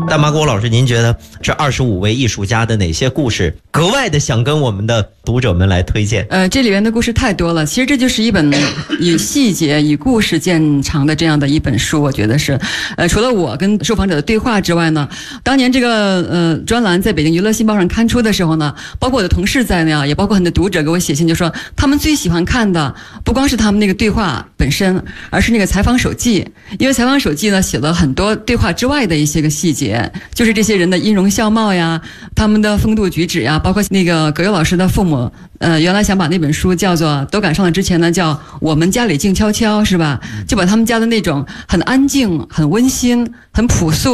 但马果老师，您觉得这25位艺术家的哪些故事格外的想跟我们的读者们来推荐？ 这里面的故事太多了，其实这就是一本以细节、以故事见长的这样的一本书，我觉得是。除了我跟受访者的对话之外呢，当年这个专栏在北京娱乐新报上刊出的时候呢，包括我的同事在内，也包括很多读者给我写信，就说他们最喜欢看的不光是他们那个对话本身，而是那个采访手记，因为采访手记呢写了很多对话之外的一些个细节，就是这些人的音容笑貌呀，他们的风度举止呀，包括那个葛优老师的父母，原来想把那本书叫做都赶上了之前呢叫我们家里静悄悄，是吧？就把他们家的那种很安静、很温馨、很朴素